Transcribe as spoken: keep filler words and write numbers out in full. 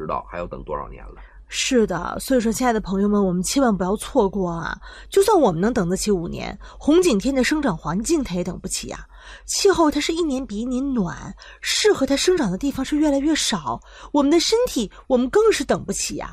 道还要等多少年了。 是的，所以说亲爱的朋友们，我们千万不要错过啊！就算我们能等得起五年，红景天的生长环境它也等不起呀、啊。气候它是一年比一年暖，适合它生长的地方是越来越少，我们的身体我们更是等不起呀、啊。